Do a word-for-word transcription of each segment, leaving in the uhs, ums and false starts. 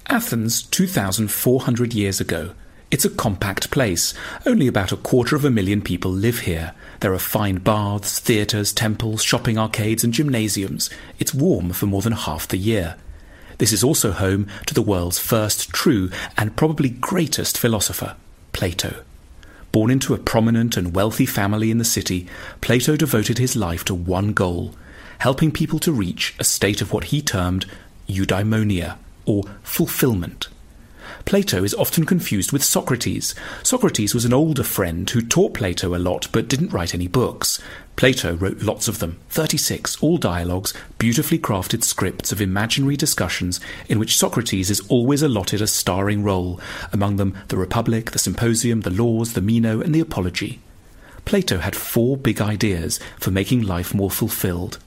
Athens, two thousand four hundred years ago. It's a compact place. Only about a quarter of a million people live here. There are fine baths, theatres, temples, shopping arcades and gymnasiums. It's warm for more than half the year. This is also home to the world's first true and probably greatest philosopher, Plato. Born into a prominent and wealthy family in the city, Plato devoted his life to one goal, helping people to reach a state of what he termed eudaimonia, or fulfillment. Plato is often confused with Socrates. Socrates was an older friend who taught Plato a lot but didn't write any books. Plato wrote lots of them, thirty-six, all dialogues, beautifully crafted scripts of imaginary discussions in which Socrates is always allotted a starring role, among them the Republic, the Symposium, the Laws, the Meno and the Apology. Plato had four big ideas for making life more fulfilled.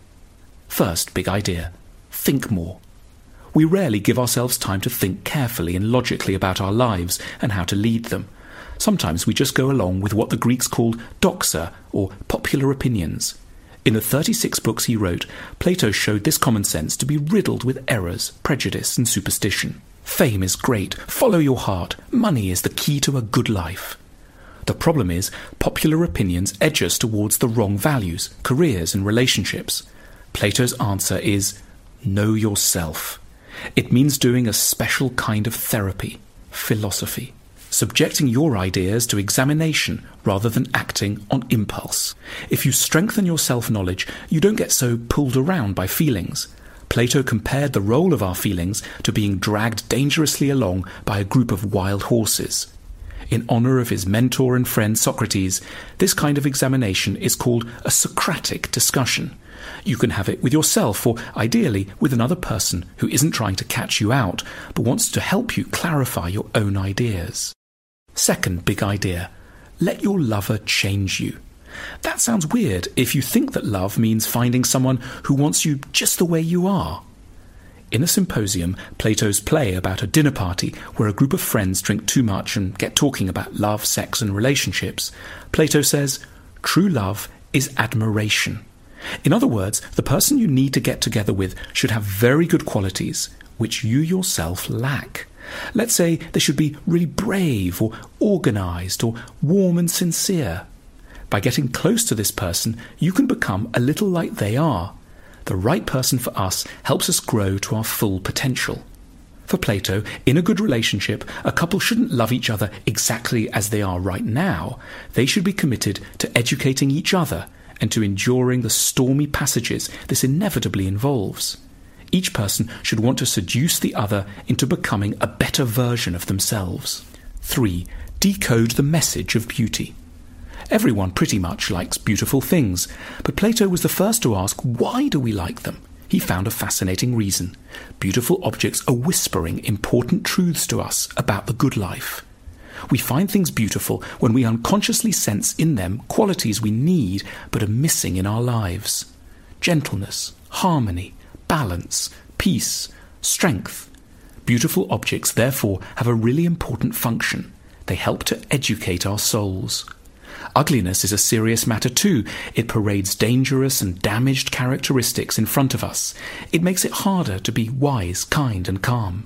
First big idea, think more. We rarely give ourselves time to think carefully and logically about our lives and how to lead them. Sometimes we just go along with what the Greeks called doxa, or popular opinions. In the thirty-six books he wrote, Plato showed this common sense to be riddled with errors, prejudice and superstition. Fame is great, follow your heart, money is the key to a good life. The problem is, popular opinions edge us towards the wrong values, careers and relationships. Plato's answer is, know yourself. It means doing a special kind of therapy, philosophy, subjecting your ideas to examination rather than acting on impulse. If you strengthen your self-knowledge, you don't get so pulled around by feelings. Plato compared the role of our feelings to being dragged dangerously along by a group of wild horses. In honour of his mentor and friend Socrates, this kind of examination is called a Socratic discussion. You can have it with yourself or, ideally, with another person who isn't trying to catch you out, but wants to help you clarify your own ideas. Second big idea, let your lover change you. That sounds weird if you think that love means finding someone who wants you just the way you are. In a Symposium, Plato's play about a dinner party where a group of friends drink too much and get talking about love, sex and relationships, Plato says, true love is admiration. In other words, the person you need to get together with should have very good qualities, which you yourself lack. Let's say they should be really brave or organised or warm and sincere. By getting close to this person, you can become a little like they are. The right person for us helps us grow to our full potential. For Plato, in a good relationship, a couple shouldn't love each other exactly as they are right now. They should be committed to educating each other and to enduring the stormy passages this inevitably involves. Each person should want to seduce the other into becoming a better version of themselves. three. Decode the message of beauty. Everyone pretty much likes beautiful things, but Plato was the first to ask, why do we like them? He found a fascinating reason. Beautiful objects are whispering important truths to us about the good life. We find things beautiful when we unconsciously sense in them qualities we need but are missing in our lives. Gentleness, harmony, balance, peace, strength. Beautiful objects, therefore, have a really important function. They help to educate our souls. Ugliness is a serious matter too. It parades dangerous and damaged characteristics in front of us. It makes it harder to be wise, kind and calm.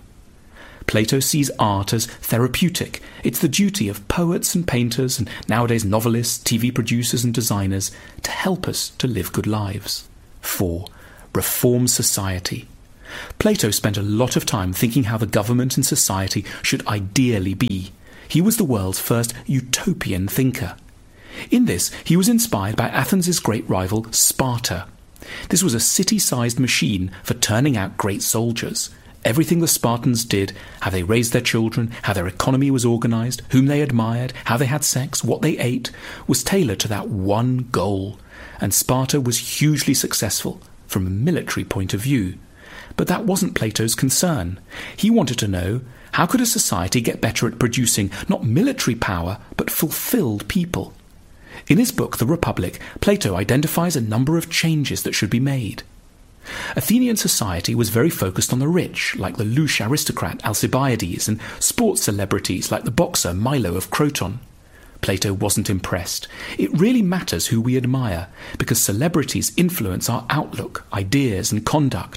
Plato sees art as therapeutic. It's the duty of poets and painters and nowadays novelists, T V producers and designers to help us to live good lives. four. Reform society. Plato spent a lot of time thinking how the government and society should ideally be. He was the world's first utopian thinker. In this, he was inspired by Athens' great rival, Sparta. This was a city-sized machine for turning out great soldiers. Everything the Spartans did, how they raised their children, how their economy was organised, whom they admired, how they had sex, what they ate, was tailored to that one goal. And Sparta was hugely successful from a military point of view. But that wasn't Plato's concern. He wanted to know, how could a society get better at producing not military power, but fulfilled people? In his book, The Republic, Plato identifies a number of changes that should be made. Athenian society was very focused on the rich, like the louche aristocrat Alcibiades, and sports celebrities like the boxer Milo of Croton. Plato wasn't impressed. It really matters who we admire, because celebrities influence our outlook, ideas and conduct,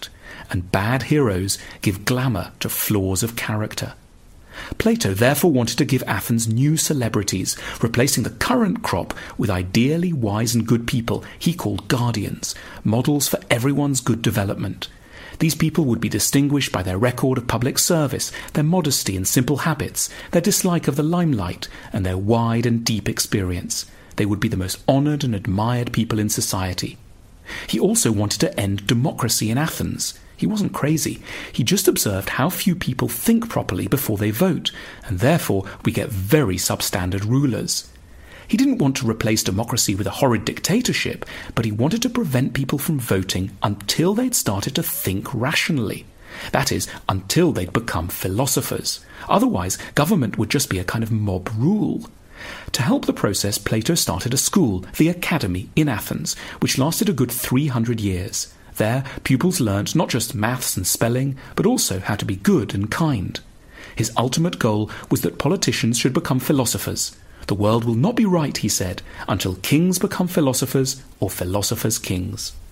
and bad heroes give glamour to flaws of character. Plato therefore wanted to give Athens new celebrities, replacing the current crop with ideally wise and good people he called guardians, models for everyone's good development. These people would be distinguished by their record of public service, their modesty and simple habits, their dislike of the limelight, and their wide and deep experience. They would be the most honoured and admired people in society. He also wanted to end democracy in Athens. He wasn't crazy. He just observed how few people think properly before they vote, and therefore we get very substandard rulers. He didn't want to replace democracy with a horrid dictatorship, but he wanted to prevent people from voting until they'd started to think rationally. That is, until they'd become philosophers. Otherwise, government would just be a kind of mob rule. To help the process, Plato started a school, the Academy, in Athens, which lasted a good three hundred years. There, pupils learnt not just maths and spelling, but also how to be good and kind. His ultimate goal was that politicians should become philosophers. The world will not be right, he said, until kings become philosophers or philosophers kings.